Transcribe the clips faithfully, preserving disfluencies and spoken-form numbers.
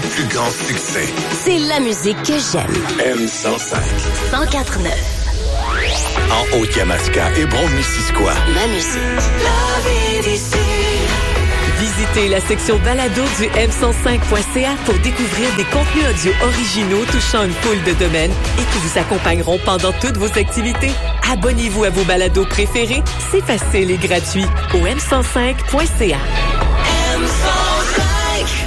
plus grands succès. C'est la musique que j'aime. M cent cinq. cent quatre neuf. En Haute-Yamaska, Hébron-Missisquoi. Ma musique. La vie d'ici. Visitez la section balado du m cent cinq point c a pour découvrir des contenus audio originaux touchant une foule de domaines et qui vous accompagneront pendant toutes vos activités. Abonnez-vous à vos balados préférés. C'est facile et gratuit au m cent cinq point c a. M cent cinq.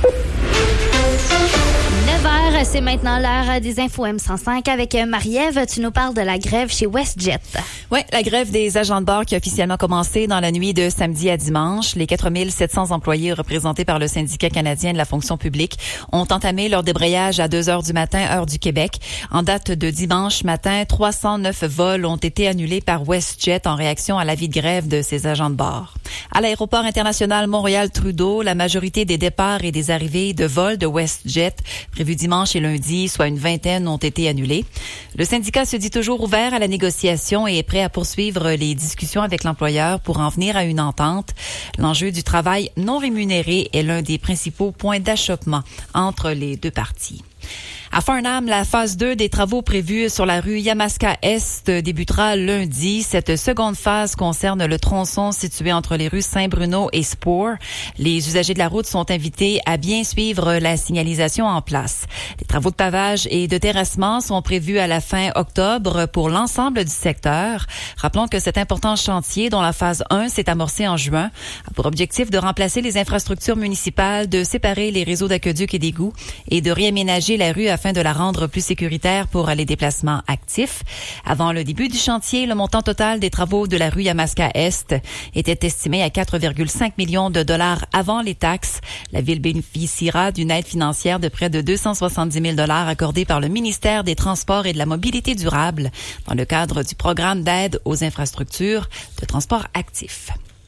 neuf heures, c'est maintenant l'heure des infos M cent cinq avec Marie-Ève. Tu nous parles de la grève chez WestJet. Oui, la grève des agents de bord qui a officiellement commencé dans la nuit de samedi à dimanche. Les quatre mille sept cents employés représentés par le syndicat canadien de la fonction publique ont entamé leur débrayage à deux heures du matin, heure du Québec. En date de dimanche matin, trois cent neuf vols ont été annulés par WestJet en réaction à l'avis de grève de ces agents de bord. À l'aéroport international Montréal-Trudeau, la majorité des départs et des arrivées de vols de WestJet prévus dimanche et lundi, soit une vingtaine, ont été annulés. Le syndicat se dit toujours ouvert à la négociation et est prêt à poursuivre les discussions avec l'employeur pour en venir à une entente. L'enjeu du travail non rémunéré est l'un des principaux points d'achoppement entre les deux parties. À Farnham, la phase deux des travaux prévus sur la rue Yamaska-Est débutera lundi. Cette seconde phase concerne le tronçon situé entre les rues Saint-Bruno et Spore. Les usagers de la route sont invités à bien suivre la signalisation en place. Les travaux de pavage et de terrassement sont prévus à la fin octobre pour l'ensemble du secteur. Rappelons que cet important chantier, dont la phase un s'est amorcée en juin, a pour objectif de remplacer les infrastructures municipales, de séparer les réseaux d'aqueducs et d'égouts et de réaménager la rue afin de la rendre plus sécuritaire pour les déplacements actifs. Avant le début du chantier, le montant total des travaux de la rue Yamaska-Est était estimé à quatre virgule cinq millions de dollars avant les taxes. La ville bénéficiera d'une aide financière de près de deux cent soixante-dix mille dollars accordée par le ministère des Transports et de la Mobilité durable dans le cadre du programme d'aide aux infrastructures de transport actifs.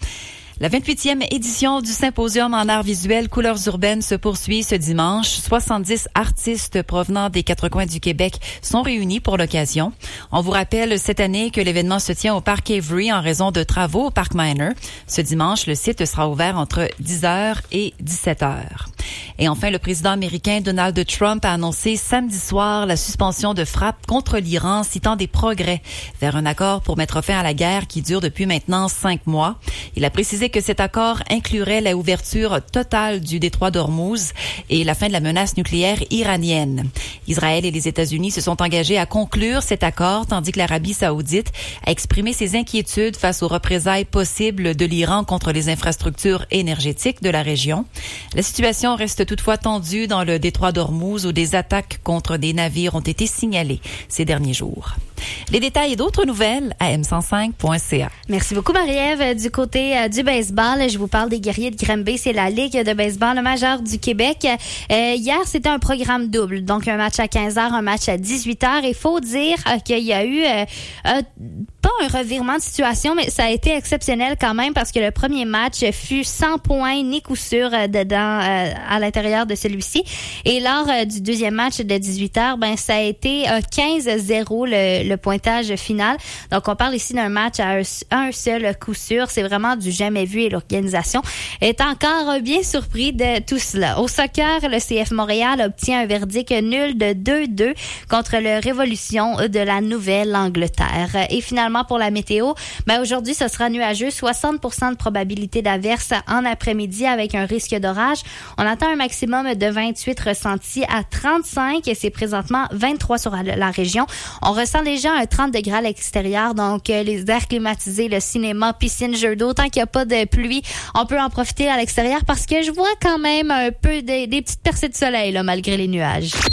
La vingt-huitième édition du Symposium en arts visuels Couleurs urbaines se poursuit ce dimanche. soixante-dix artistes provenant des quatre coins du Québec sont réunis pour l'occasion. On vous rappelle cette année que l'événement se tient au Parc Avery en raison de travaux au Parc Miner. Ce dimanche, le site sera ouvert entre dix heures et dix-sept heures. Et enfin, le président américain Donald Trump a annoncé samedi soir la suspension de frappes contre l'Iran, citant des progrès vers un accord pour mettre fin à la guerre qui dure depuis maintenant cinq mois. Il a précisé que cet accord inclurait la ouverture totale du détroit d'Ormuz et la fin de la menace nucléaire iranienne. Israël et les États-Unis se sont engagés à conclure cet accord, tandis que l'Arabie saoudite a exprimé ses inquiétudes face aux représailles possibles de l'Iran contre les infrastructures énergétiques de la région. La situation reste toutefois tendue dans le détroit d'Ormuz où des attaques contre des navires ont été signalées ces derniers jours. Les détails et d'autres nouvelles à m cent cinq point c a. Merci beaucoup, Marie-Ève. Du côté euh, du baseball, je vous parle des Guerriers de Granby. C'est la Ligue de baseball majeure du Québec. Euh, hier, c'était un programme double. Donc, un match à quinze heures, un match à dix-huit heures. Il faut dire euh, qu'il y a eu... Euh, euh, pas un revirement de situation, mais ça a été exceptionnel quand même parce que le premier match fut sans points ni coup sûr euh, dedans euh, à l'intérieur de celui-ci. Et lors euh, du deuxième match de dix-huit heures, ben ça a été euh, quinze zéro le, le pointage final. Donc on parle ici d'un match à un, un seul coup sûr. C'est vraiment du jamais vu et l'organisation est encore bien surpris de tout cela. Au soccer, le C F Montréal obtient un verdict nul de deux deux contre le Révolution de la Nouvelle-Angleterre. Et finalement, pour la météo, ben aujourd'hui, ce sera nuageux, soixante pour cent de probabilité d'averse en après-midi avec un risque d'orage. On attend un maximum de vingt-huit ressenti à trente-cinq et c'est présentement vingt-trois sur la région. On ressent déjà un trente degrés à l'extérieur, donc euh, les airs climatisés, le cinéma, piscine, jeux d'eau, tant qu'il n'y a pas de pluie, on peut en profiter à l'extérieur parce que je vois quand même un peu des, des petites percées de soleil là, malgré les nuages.